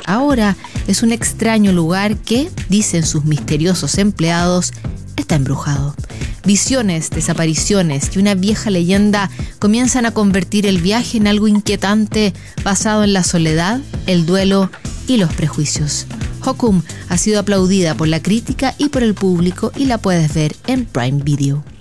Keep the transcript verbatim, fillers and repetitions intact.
ahora es un extraño lugar que, dicen sus misteriosos empleados, está embrujado. Visiones, desapariciones y una vieja leyenda comienzan a convertir el viaje en algo inquietante basado en la soledad, el duelo y los prejuicios. Hokum ha sido aplaudida por la crítica y por el público y la puedes ver en Prime Video.